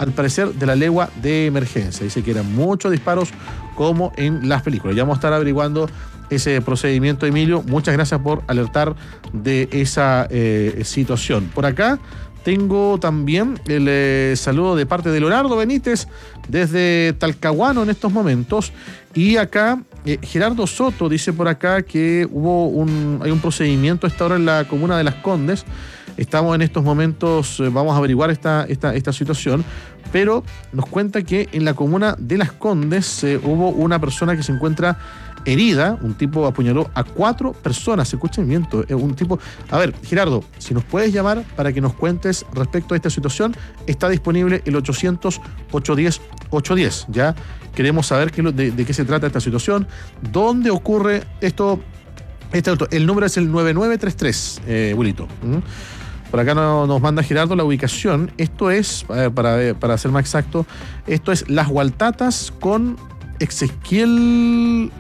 al parecer, de la legua de emergencia. Dice que eran muchos disparos como en las películas. Ya vamos a estar averiguando ese procedimiento, Emilio. Muchas gracias por alertar de esa situación. Por acá tengo también el saludo de parte de Leonardo Benítez desde Talcahuano en estos momentos. Y acá Gerardo Soto dice por acá que hay un procedimiento a esta hora en la comuna de Las Condes. Estamos en estos momentos, vamos a averiguar esta situación, pero nos cuenta que en la comuna de Las Condes hubo una persona que se encuentra herida. Un tipo apuñaló a 4 personas. Se escucha el viento. Un tipo. A ver, Gerardo, si nos puedes llamar para que nos cuentes respecto a esta situación, está disponible el 800-810-810. Ya queremos saber de qué se trata esta situación, dónde ocurre esto. El número es el 9933, Wilito. Por acá nos manda Gerardo la ubicación. Esto es, para ser más exacto, esto es Las Hualtatas con Exequiel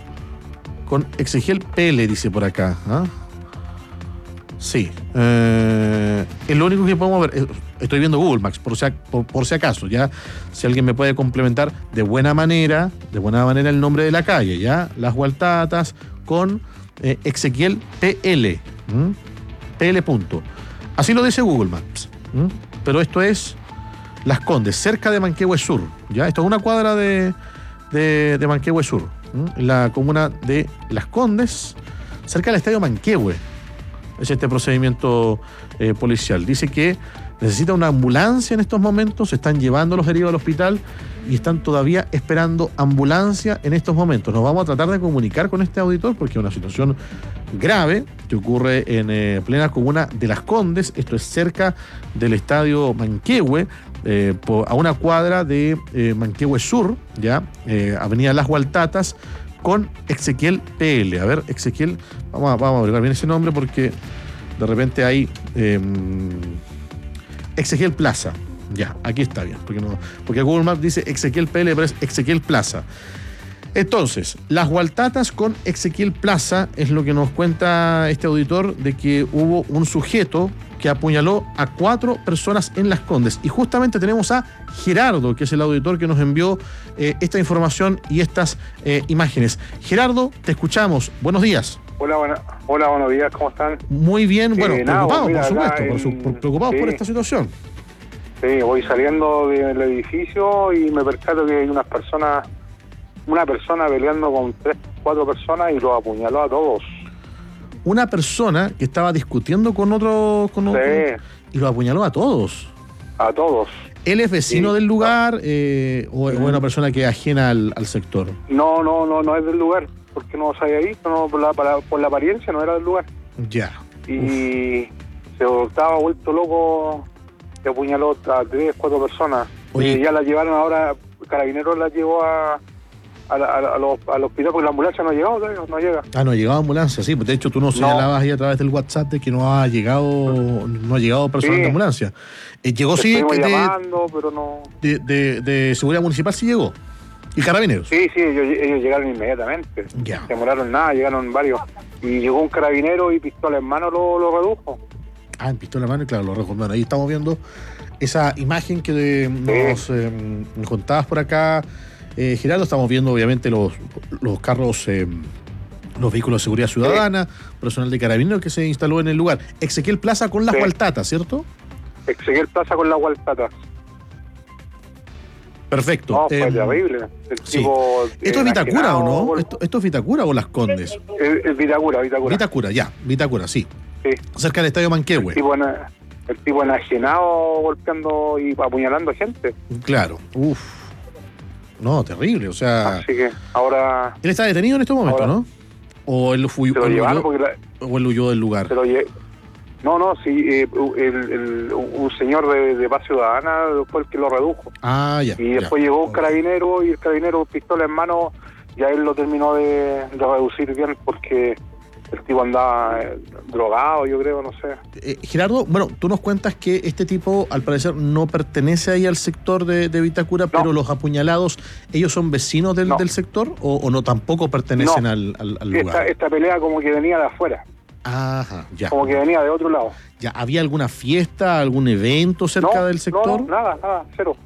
Pele, dice por acá. ¿Ah? Sí. Es lo único que podemos ver. Estoy viendo Google Maps, por si acaso, ya. Si alguien me puede complementar de buena manera el nombre de la calle, ya. Las Hualtatas con Exequiel PL. PL punto. Así lo dice Google Maps. Pero esto es Las Condes, cerca de Manquehue Sur. ¿Ya? Esto es una cuadra de Manquehue Sur. En la comuna de Las Condes, cerca del estadio Manquehue. Es este procedimiento policial. Dice que necesita una ambulancia en estos momentos. Se están llevando los heridos al hospital y están todavía esperando ambulancia en estos momentos. Nos vamos a tratar de comunicar con este auditor porque es una situación grave que ocurre en plena comuna de Las Condes. Esto es cerca del estadio Manquehue, a una cuadra de Manquehue Sur, ya, avenida Las Hualtatas con Exequiel PL. A ver, Exequiel, vamos a averiguar bien ese nombre porque de repente hay Exequiel Plaza. Ya, aquí está bien, porque Google Maps dice Exequiel PL, pero es Exequiel Plaza. Entonces, Las Hualtatas con Exequiel Plaza es lo que nos cuenta este auditor, de que hubo un sujeto que apuñaló a 4 personas en Las Condes. Y justamente tenemos a Gerardo, que es el auditor que nos envió esta información y estas imágenes. Gerardo, te escuchamos. Buenos días. Hola, buenos días, ¿cómo están? Muy bien, preocupados, por supuesto, preocupados sí, por esta situación. Sí, voy saliendo del edificio y me percato que hay una persona peleando con 3-4 personas y los apuñaló a todos. Una persona que estaba discutiendo con otro Sí. Y los apuñaló a todos. A todos. ¿Él es vecino del lugar o es una persona que es ajena al sector? No es del lugar, porque no se había visto, no, por la apariencia no era del lugar. Ya. Y se estaba vuelto loco, se apuñaló a 3-4 personas. Oye. Ya la llevaron ahora, Carabineros la llevó al hospital porque la ambulancia no ha llegado, no llega. No ha llegado ambulancia, sí. De hecho, tú nos señalabas ahí a través del WhatsApp de que no ha llegado personal de ambulancia. Llegó sí. Llamando, pero no. De seguridad municipal sí llegó. ¿Y Carabineros? Sí, ellos llegaron inmediatamente. Ya. Se demoraron nada, llegaron varios. Y llegó un carabinero y pistola en mano lo redujo. En pistola en mano, claro, lo redujo en mano. Ahí estamos viendo esa imagen que nos contabas por acá. Gerardo, estamos viendo obviamente los carros, los vehículos de seguridad ciudadana, personal de Carabineros que se instaló en el lugar. Exequiel Plaza con Las Hualtatas, ¿cierto? Exequiel Plaza con Las Hualtatas. Perfecto. No, fue terrible. Sí. ¿Esto es Vitacura o no? ¿Esto es Vitacura o Las Condes? Es Vitacura. Vitacura, sí. Sí. Cerca del estadio Manquehue. El tipo enajenado golpeando y apuñalando gente. Claro. No, terrible, o sea. Así que ahora. Él está detenido en este momento, ¿no? ¿O él huyó del lugar? No, sí, un señor de Paz Ciudadana fue el que lo redujo. Ya. Y después llegó un carabinero y el carabinero, pistola en mano, ya él lo terminó de reducir bien porque el tipo andaba drogado, yo creo, no sé. Gerardo, bueno, tú nos cuentas que este tipo, al parecer, no pertenece ahí al sector de Vitacura, pero los apuñalados, ¿ellos son vecinos del sector o no tampoco pertenecen al lugar? Esta pelea como que venía de afuera. Ajá, ya. Como que venía de otro lado. Ya, ¿había alguna fiesta, algún evento cerca del sector? No, nada, cero.